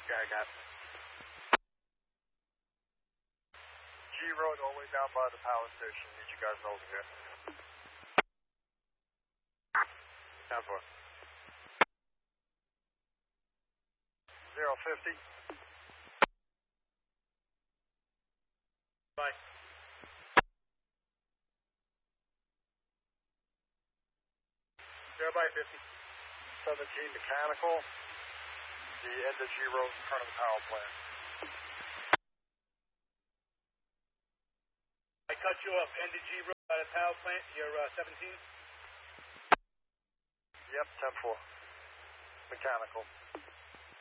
Yeah, I got it. G Road all the way down by the power station. Need you guys over here. 10-4. 050. Bye. 0/50. 17 mechanical. The end of G Road in front of the power plant. I cut you off. End of G Road by the power plant. You're 17? Yep, 10-4. Mechanical.